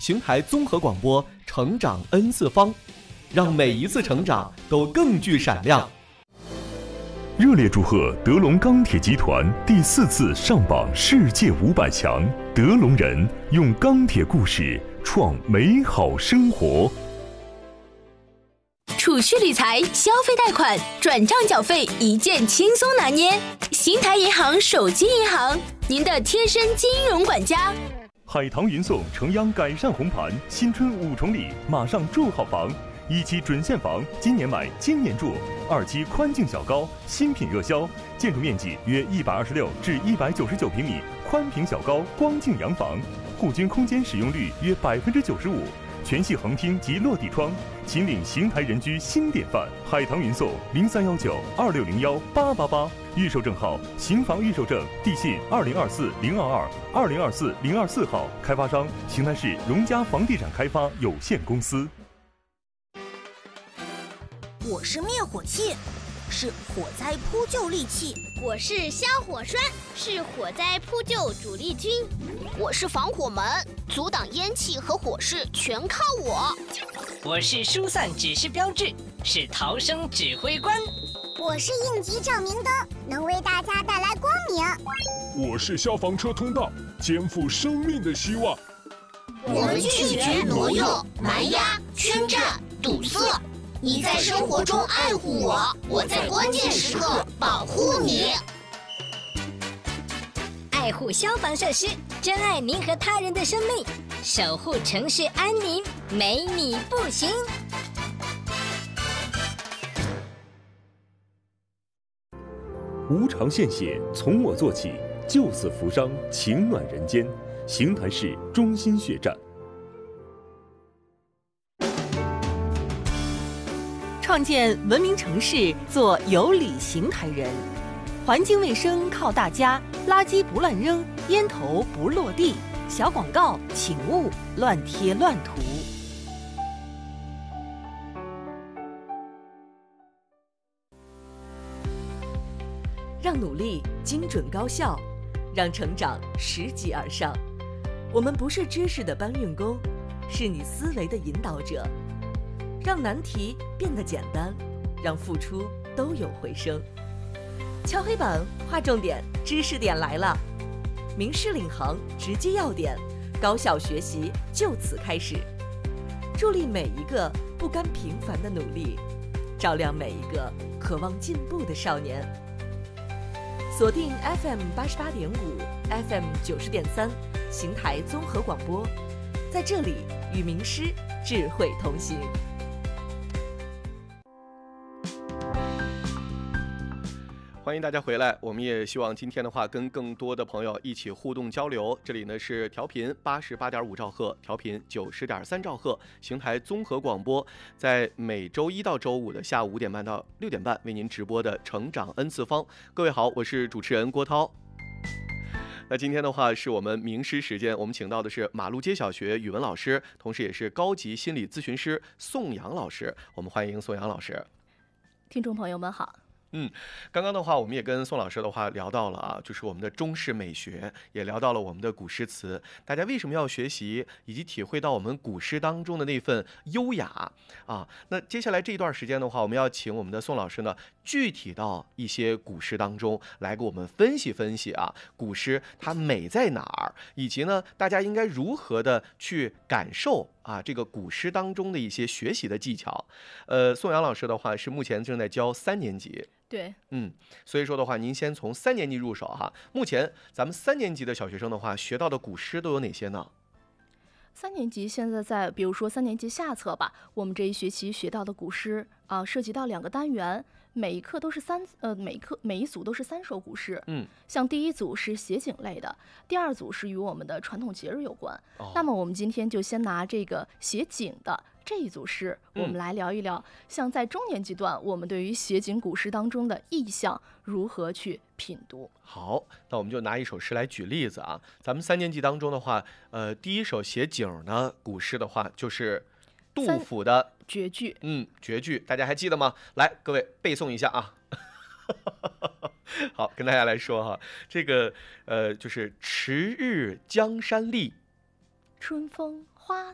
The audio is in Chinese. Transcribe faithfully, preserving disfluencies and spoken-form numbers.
邢台综合广播成长 N 次方，让每一次成长都更具闪亮。 热烈祝贺德龙钢铁集团第四次上榜世界五百强，德龙人用钢铁故事创美好生活。 储蓄理财、消费贷款、转账缴费一键轻松拿捏。邢台银行手机银行，您的贴身金融管家。 海棠云颂城央改善红盘，新春五重礼，马上住好房。一期准现房，今年买今年住；二期宽净小高，新品热销，建筑面积约一百二十六至一百九十九平米，宽平小高光净洋房，户均空间使用率约百分之九十五，全系横厅及落地窗，秦岭邢台人居新典范。海棠云颂零三幺九二六零幺八八八，预售证号邢房预售证，地信二零二四零二二二零二四零二四号，开发商邢台市荣家房地产开发有限公司。 我是灭火器，是火灾扑救利器； 我是消火栓，是火灾扑救主力军； 我是防火门，阻挡烟气和火势全靠我； 我是疏散指示标志，是逃生指挥官； 我是应急照明灯，能为大家带来光明； 我是消防车通道，肩负生命的希望。 我们拒绝挪用、蛮压、圈占、堵塞。你在生活中爱护我，我在关键时刻保护你。 爱护消防设施，珍爱您和他人的生命，守护城市安宁，没你不行。 无偿献血，从我做起，救死扶伤，情暖人间。邢台市中心血站。 创建文明城市，做有理邢台人。环境卫生靠大家，垃圾不乱扔，烟头不落地。小广告请勿乱贴乱涂。让努力精准高效，让成长拾级而上。我们不是知识的搬运工，是你思维的引导者。让难题变得简单，让付出都有回声。敲黑板，划重点，知识点来了。名师领航，直击要点，高效学习就此开始。助力每一个不甘平凡的努力，照亮每一个渴望进步的少年。锁定 F M 八十八点五 ，F M 九十点三，邢台综合广播，在这里与名师智慧同行。 欢迎大家回来，我们也希望今天的话跟更多的朋友一起互动交流。这里呢是调频八十八点五兆赫，调频九十点三兆赫，邢台综合广播，在每周一到周五的下午五点半到六点半为您直播的成长 N 次方。各位好，我是主持人郭涛。那今天的话是我们名师时间，我们请到的是马路街小学语文老师，同时也是高级心理咨询师宋阳老师。我们欢迎宋阳老师。 听众朋友们好。 嗯，刚刚的话，我们也跟宋老师的话聊到了啊，就是我们的中式美学，也聊到了我们的古诗词。大家为什么要学习，以及体会到我们古诗当中的那份优雅啊？那接下来这一段时间的话，我们要请我们的宋老师呢，具体到一些古诗当中来给我们分析分析啊，古诗它美在哪儿，以及呢，大家应该如何的去感受啊，这个古诗当中的一些学习的技巧。呃，宋阳老师的话是目前正在教三年级。 对， 嗯，所以说的话，您先从三年级入手哈。目前咱们三年级的小学生的话，学到的古诗都有哪些呢？ 三年级现在在，比如说三年级下册吧，我们这一学期学到的古诗啊，涉及到两个单元，每一课都是三呃，每一课每一组都是三首古诗。 嗯， 像第一组是写景类的，第二组是与我们的传统节日有关。 哦、 那么我们今天就先拿这个写景的这一组诗，我们来聊一聊，嗯、像在中年级段，我们对于写景古诗当中的意象如何去品读。 好，那我们就拿一首诗来举例子啊。咱们三年级当中的话，呃，第一首写景呢古诗的话，就是杜甫的绝句。 嗯，绝句，大家还记得吗？来，各位背诵一下啊。好，跟大家来说哈，这个呃，就是迟日江山丽， 春风